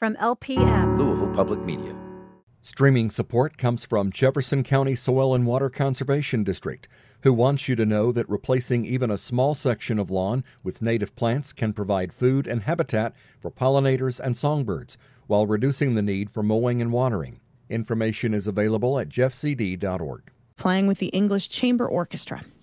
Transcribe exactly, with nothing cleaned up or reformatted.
From L P M, Louisville Public Media. Streaming support comes from Jefferson County Soil and Water Conservation District, who wants you to know that replacing even a small section of lawn with native plants can provide food and habitat for pollinators and songbirds, while reducing the need for mowing and watering. Information is available at jeff c d dot org. Playing with the English Chamber Orchestra.